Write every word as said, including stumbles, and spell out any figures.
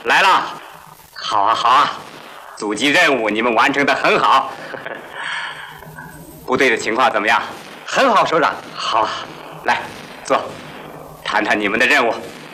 来了，好啊好啊，阻击任务你们完成的很好。部队的情况怎么样？ 很好，首长。 好，来坐，谈谈你们的任务。